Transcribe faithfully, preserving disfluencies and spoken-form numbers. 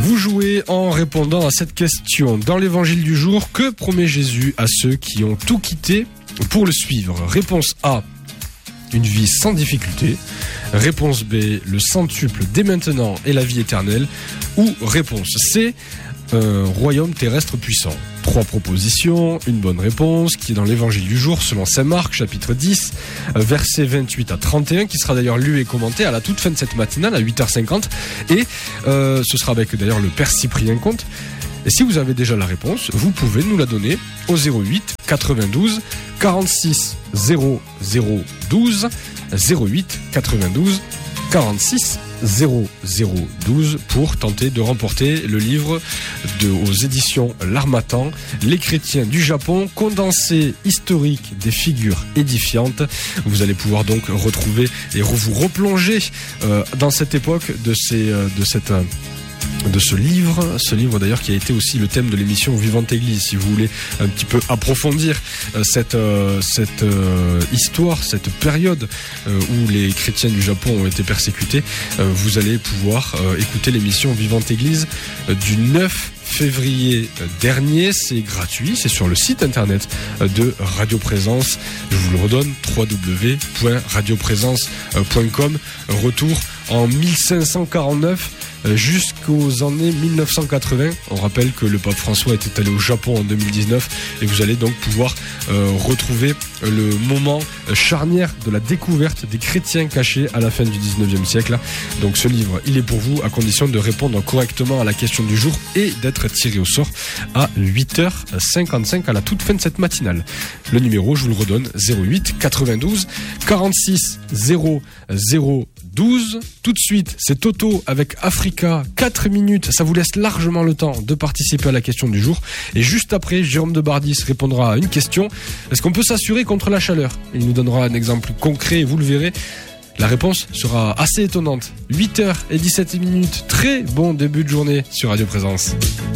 Vous jouez en répondant à cette question. Dans l'évangile du jour, que promet Jésus à ceux qui ont tout quitté pour le suivre? Réponse A, une vie sans difficulté. Réponse B, le centuple dès maintenant et la vie éternelle. Ou réponse C, un royaume terrestre puissant. Trois propositions, une bonne réponse qui est dans l'évangile du jour selon saint Marc chapitre dix versets vingt-huit à trente et un, qui sera d'ailleurs lu et commenté à la toute fin de cette matinale à huit heures cinquante, et euh, ce sera avec d'ailleurs le père Cyprien Comte. Et si vous avez déjà la réponse, vous pouvez nous la donner au zéro huit quatre-vingt-douze quarante-six zéro zéro douze, zéro huit quatre-vingt-douze quarante-six zéro zéro douze pour tenter de remporter le livre de, aux éditions L'Harmattan, Les chrétiens du Japon, condensé historique des figures édifiantes. Vous allez pouvoir donc retrouver et vous replonger euh, dans cette époque de, ces, euh, de cette... Euh, de ce livre, ce livre d'ailleurs qui a été aussi le thème de l'émission Vivante Église. Si vous voulez un petit peu approfondir euh, cette, euh, cette euh, histoire, cette période euh, où les chrétiens du Japon ont été persécutés, euh, vous allez pouvoir euh, écouter l'émission Vivante Église euh, du neuf février dernier. C'est gratuit, c'est sur le site internet de Radio Présence. Je vous le redonne, w w w point radio présence point com. Retour en mille cinq cent quarante-neuf jusqu'aux années mille neuf cent quatre-vingts. On rappelle que le pape François était allé au Japon en deux mille dix-neuf et vous allez donc pouvoir euh, retrouver le moment charnière de la découverte des chrétiens cachés à la fin du dix-neuvième siècle. Donc ce livre, il est pour vous à condition de répondre correctement à la question du jour et d'être tiré au sort à huit heures cinquante-cinq à la toute fin de cette matinale. Le numéro, je vous le redonne, zéro huit quatre-vingt-douze quarante-six zéro zéro douze. Tout de suite, c'est Toto avec Africa, quatre minutes, ça vous laisse largement le temps de participer à la question du jour. Et juste après, Jérôme de Bardis répondra à une question: est-ce qu'on peut s'assurer contre la chaleur? Il nous donnera un exemple concret et vous le verrez, la réponse sera assez étonnante. Huit heures dix-sept minutes, très bon début de journée sur Radio Présence.